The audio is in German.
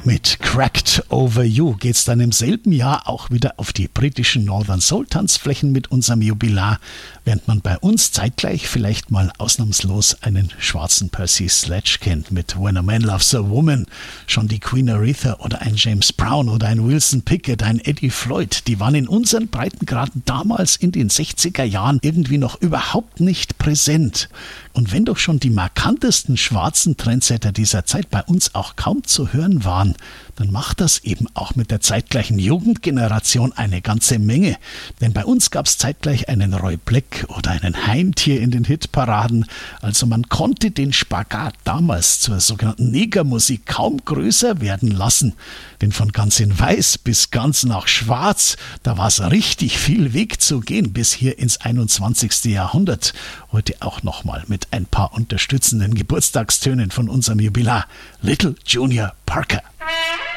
Mit Cracked Over You geht's dann im selben Jahr auch wieder auf die britischen Northern Soul Tanzflächen mit unserem Jubilar, während man bei uns zeitgleich vielleicht mal ausnahmslos einen schwarzen Percy Sledge kennt mit When a Man Loves a Woman. Schon die Queen Aretha oder ein James Brown oder ein Wilson Pickett, ein Eddie Floyd, die waren in unseren Breitengraden damals in den 60er Jahren irgendwie noch überhaupt nicht präsent. Und wenn doch schon die markantesten schwarzen Trendsetter dieser Zeit bei uns auch kaum zu hören waren, dann macht das eben auch mit der zeitgleichen Jugendgeneration eine ganze Menge. Denn bei uns gab es zeitgleich einen Roy Black oder einen Heimtier in den Hitparaden. Also man konnte den Spagat damals zur sogenannten Negermusik kaum größer werden lassen. Denn von ganz in Weiß bis ganz nach Schwarz, da war es richtig viel Weg zu gehen bis hier ins 21. Jahrhundert. Heute auch nochmal mit ein paar unterstützenden Geburtstagstönen von unserem Jubilar Little Junior Parker.